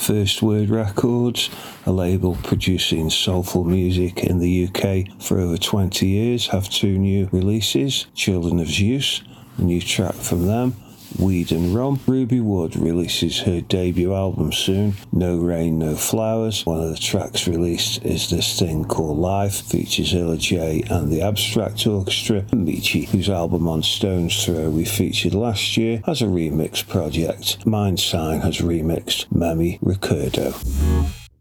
First Word Records, a label producing soulful music in the UK for over 20 years, have two new releases. Children of Zeus, a new track from them, Weed and Rum. Ruby Wood releases her debut album soon, No Rain, No Flowers. One of the tracks released is this thing called Life, features Illa J and the Abstract Orchestra. Michi, whose album On Stone's Throw we featured last year, has a remix project. Mind Sign has remixed Memi Recuerdo.